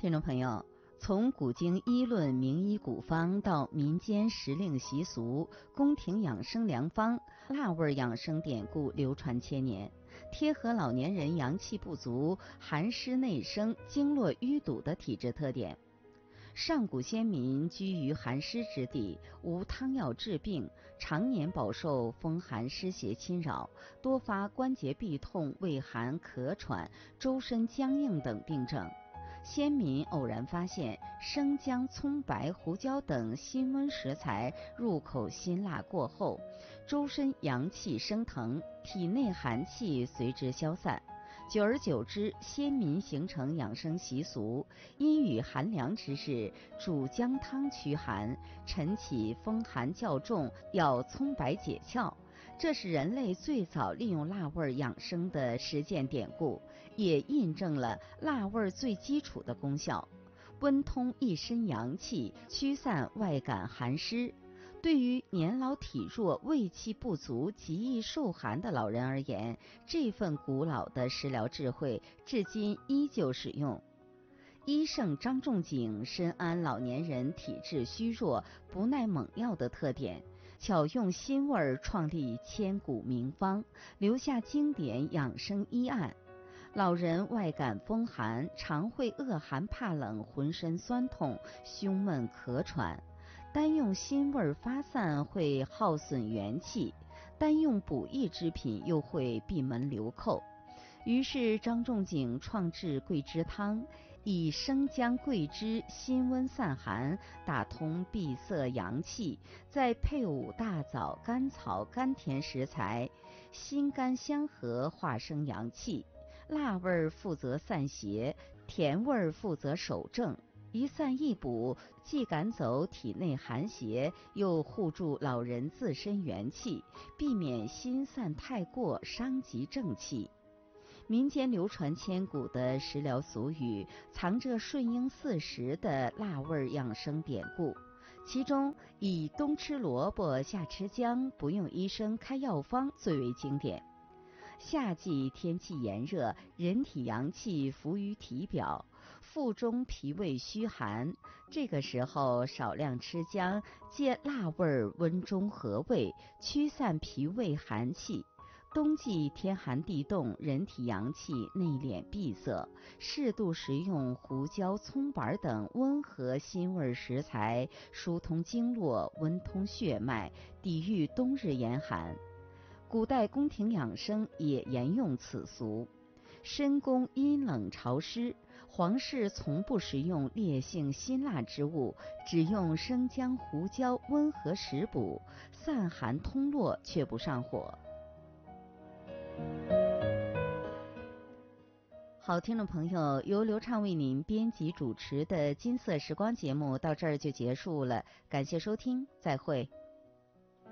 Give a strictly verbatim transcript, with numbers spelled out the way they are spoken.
听众朋友，从古经医论、名医古方到民间时令习俗、宫廷养生良方，辣味养生典故流传千年，贴合老年人阳气不足、寒湿内生、经络淤堵的体质特点。上古先民居于寒湿之地，无汤药治病，常年饱受风寒湿邪侵扰，多发关节痹痛、畏寒、咳喘、周身僵硬等病症。先民偶然发现生姜、葱白、胡椒等辛温食材入口辛辣过后，周身阳气升腾，体内寒气随之消散。久而久之，先民形成养生习俗，因遇寒凉之时，煮姜汤驱寒，晨起风寒较重，要葱白解窍。这是人类最早利用辣味养生的实践典故，也印证了辣味最基础的功效，温通一身阳气，驱散外感寒湿。对于年老体弱、胃气不足、极易受寒的老人而言，这份古老的食疗智慧至今依旧使用。医圣张仲景深谙老年人体质虚弱、不耐猛药的特点，巧用辛味创立千古名方，留下经典养生医案。老人外感风寒，常会恶寒怕冷，浑身酸痛，胸闷咳喘。单用辛味发散会耗损元气，单用补益之品又会闭门留寇。于是张仲景创制桂枝汤，以生姜、桂枝辛温散寒，打通闭塞阳气，再配伍大枣、甘草、甘甜食材，辛甘相合，化生阳气。辣味负责散邪，甜味负责守正。一散一补，既赶走体内寒邪，又护住老人自身元气，避免心散太过，伤及正气。民间流传千古的食疗俗语，藏着顺应四时的辣味养生典故。其中以冬吃萝卜夏吃姜，不用医生开药方最为经典。夏季天气炎热，人体阳气浮于体表，腹中脾胃虚寒，这个时候少量吃姜，借辣味温中和胃，驱散脾胃寒气。冬季天寒地冻，人体阳气内敛闭塞，适度食用胡椒、葱白等温和辛味食材，疏通经络，温通血脉，抵御冬日严寒。古代宫廷养生也沿用此俗。深宫阴冷潮湿，皇室从不食用烈性辛辣之物，只用生姜、胡椒温和食补，散寒通络，却不上火。好，听众朋友，由刘畅为您编辑主持的金色时光节目到这儿就结束了，感谢收听，再会。